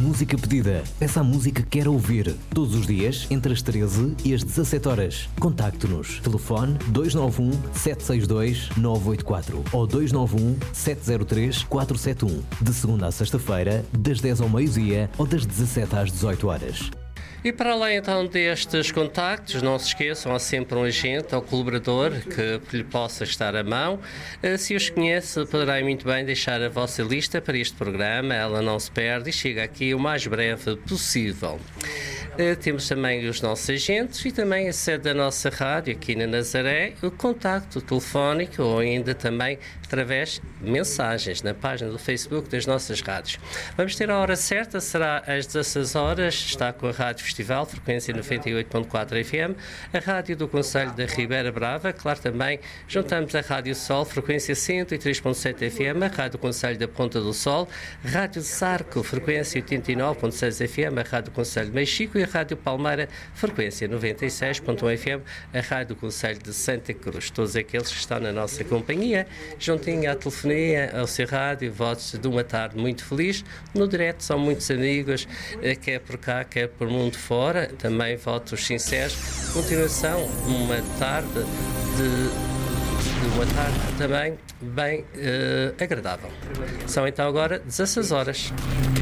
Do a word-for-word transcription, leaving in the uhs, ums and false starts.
música pedida. Peça a música que quer ouvir. Todos os dias, entre as treze e as dezassete horas. Contacte-nos. Telefone dois nove um, sete seis dois, nove oito quatro ou dois nove um, sete zero três, quatro sete um. De segunda a sexta-feira, das dez ao meio-dia ou das dezassete às dezoito horas. E para além então destes contactos, não se esqueçam, há sempre um agente ou colaborador que lhe possa estar à mão. Se os conhece, poderá muito bem deixar a vossa lista para este programa, ela não se perde e chega aqui o mais breve possível. Temos também os nossos agentes e também a sede da nossa rádio aqui na Nazaré, o contacto telefónico ou ainda também através de mensagens na página do Facebook das nossas rádios. Vamos ter a hora certa, será às dezasseis horas, está com a Rádio Festival, frequência noventa e oito ponto quatro F M, a Rádio do Concelho da Ribeira Brava, claro também juntamos a Rádio Sol, frequência cento e três ponto sete F M, a Rádio do Concelho da Ponta do Sol, Rádio Sarco, frequência oitenta e nove ponto seis F M, a Rádio do Concelho de Mexico e a Rádio Palmeira, frequência noventa e seis ponto um F M, a Rádio do Concelho de Santa Cruz. Todos aqueles que estão na nossa companhia, juntinho à telefonia, ao seu rádio, votos de uma tarde muito feliz. No direto são muitos amigos, quer por cá, quer por mundo fora, também votos sinceros. Continuação, uma tarde de, de uma tarde também bem uh, agradável. São então agora dezasseis horas.